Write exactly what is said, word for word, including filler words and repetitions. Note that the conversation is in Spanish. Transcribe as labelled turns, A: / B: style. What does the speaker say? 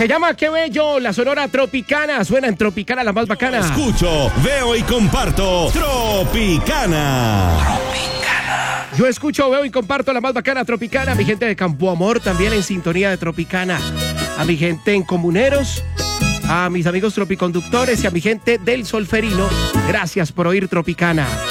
A: Se llama Qué Bello, la Sonora Tropicana. Suena en Tropicana, la más bacana.
B: Escucho, veo y comparto Tropicana.
A: Tropicana. Yo escucho, veo y comparto la más bacana Tropicana. A mi gente de Campo Amor también en sintonía de Tropicana. A mi gente en Comuneros, a mis amigos tropiconductores y a mi gente del Solferino. Gracias por oír Tropicana.